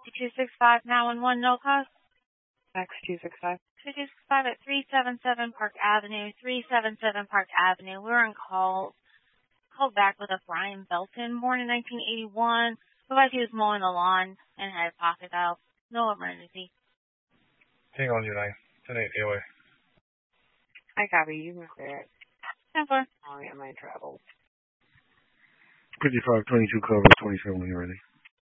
265 now in one, no cost. Max 265. 265 at 377 Park Avenue, 377 Park Avenue. We were on called back with a Brian Belton, born in 1981. Looked like he was mowing the lawn and had a pocket dial. No emergency. Hang on, Unite. 10-8 AOA. I copy. You can clear it. 10-4. Oh, yeah, my travel. 5522 cover 27 when you're ready.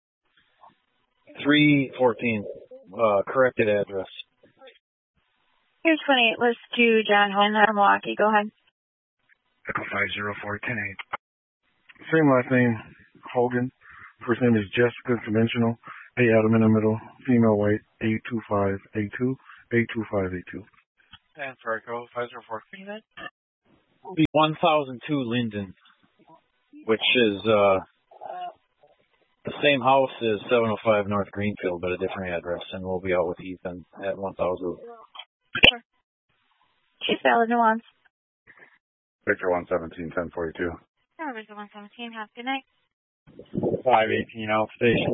314. Corrected address. Here's 28. Let's do John Hohen, Milwaukee. Go ahead. Echo 504 10-8. Same last name, Hogan. First name is Jessica, conventional. A Adam in the middle. Female white. 82582. 82582. And for Echo 504. Will be 1002 Linden, which is the same house as 705 North Greenfield, but a different address, and we'll be out with Ethan at 1000. Sure. She's valid nuance. Victor 117 1042. Victor 117. Have a good night. 518 out station.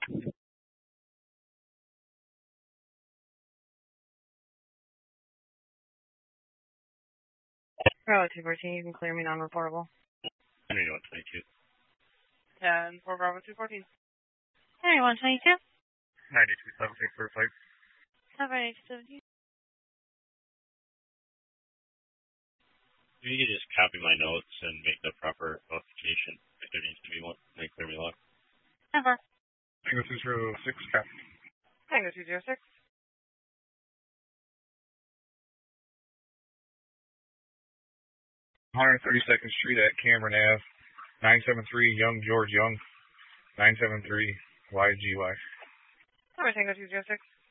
Bravo 214, you can clear me non-reportable. 2122. 10 for Bravo 214. 122. 9276 for flight. 782. If you could just copy my notes and make the proper notification if there needs to be one, then clear me log. Never. Tango 206, copy. Tango 206. 132nd Street at Cameron Ave. 973 Young George Young. 973 YGY. Tango 206.